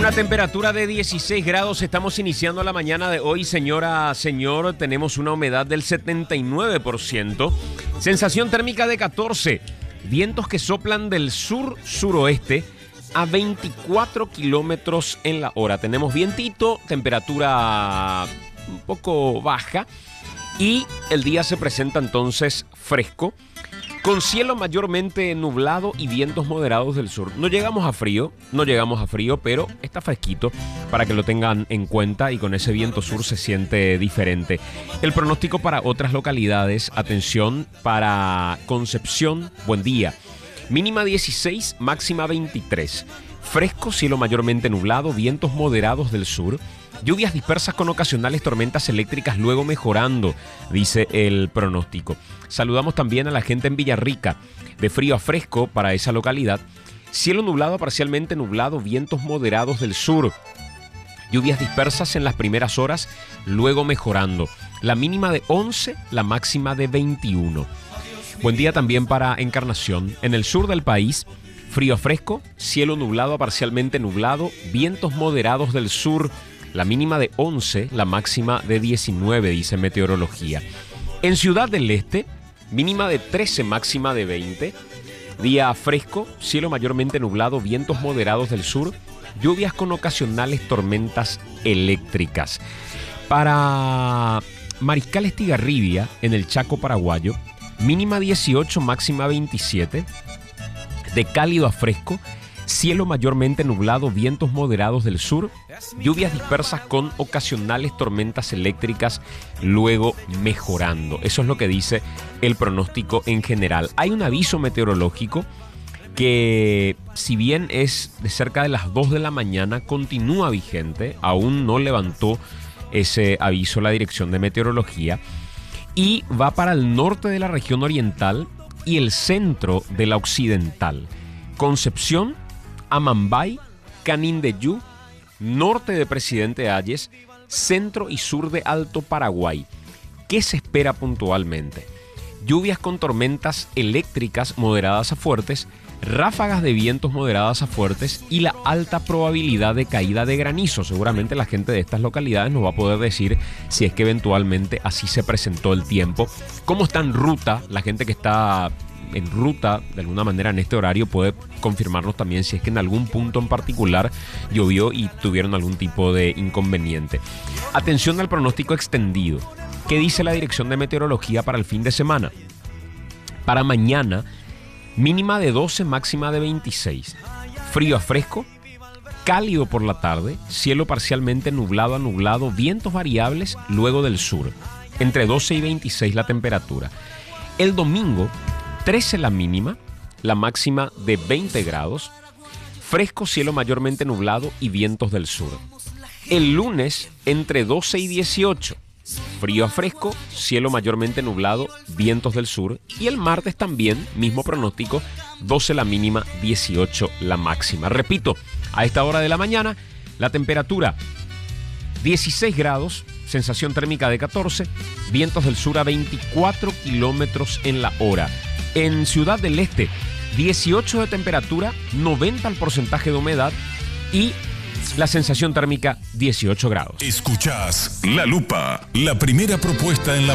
Una temperatura de 16 grados. Estamos iniciando la mañana de hoy, señora, señor. Tenemos una humedad del 79%. Sensación térmica de 14. Vientos que soplan del sur-suroeste a 24 kilómetros en la hora. Tenemos vientito, temperatura un poco baja. Y el día se presenta entonces fresco, con cielo mayormente nublado y vientos moderados del sur. No llegamos a frío, pero está fresquito para que lo tengan en cuenta, y con ese viento sur se siente diferente. El pronóstico para otras localidades: atención, para Concepción, buen día. Mínima 16, máxima 23. Fresco, cielo mayormente nublado, vientos moderados del sur. Lluvias dispersas con ocasionales tormentas eléctricas, luego mejorando, dice el pronóstico. Saludamos también a la gente en Villarrica. De frío a fresco para esa localidad. Cielo nublado a parcialmente nublado, vientos moderados del sur. Lluvias dispersas en las primeras horas, luego mejorando. La mínima de 11, la máxima de 21. Buen día también para Encarnación. En el sur del país, frío a fresco, cielo nublado a parcialmente nublado, vientos moderados del sur. La mínima de 11, la máxima de 19, dice Meteorología. En Ciudad del Este, mínima de 13, máxima de 20. Día fresco, cielo mayormente nublado, vientos moderados del sur, lluvias con ocasionales tormentas eléctricas. Para Mariscal Estigarribia, en el Chaco paraguayo, mínima 18, máxima 27. De cálido a fresco, cielo mayormente nublado, vientos moderados del sur, lluvias dispersas con ocasionales tormentas eléctricas, luego mejorando. Eso es lo que dice el pronóstico en general. Hay un aviso meteorológico que, si bien es de cerca de las 2 de la mañana, continúa vigente. Aún no levantó ese aviso la Dirección de Meteorología, y va para el norte de la región oriental y el centro de la occidental. Concepción, Amambay, Canindeyú, norte de Presidente Hayes, centro y sur de Alto Paraguay. ¿Qué se espera puntualmente? Lluvias con tormentas eléctricas moderadas a fuertes, ráfagas de vientos moderadas a fuertes y la alta probabilidad de caída de granizo. Seguramente la gente de estas localidades nos va a poder decir si es que eventualmente así se presentó el tiempo. ¿Cómo está en ruta? La gente que está en ruta de alguna manera en este horario puede confirmarnos también si es que en algún punto en particular llovió y tuvieron algún tipo de inconveniente. Atención al pronóstico extendido. ¿Qué dice la Dirección de Meteorología para el fin de semana? Para mañana, mínima de 12, máxima de 26. Frío a fresco, cálido por la tarde, cielo parcialmente nublado a nublado, vientos variables luego del sur. Entre 12 y 26 la temperatura. El domingo, 13 la mínima, la máxima de 20 grados, fresco, cielo mayormente nublado y vientos del sur. El lunes, entre 12 y 18, frío a fresco, cielo mayormente nublado, vientos del sur. Y el martes también, mismo pronóstico, 12 la mínima, 18 la máxima. Repito, a esta hora de la mañana, la temperatura 16 grados, sensación térmica de 14, vientos del sur a 24 kilómetros en la hora. En Ciudad del Este, 18 de temperatura, 90 el porcentaje de humedad y la sensación térmica 18 grados. Escuchás La Lupa, la primera propuesta en la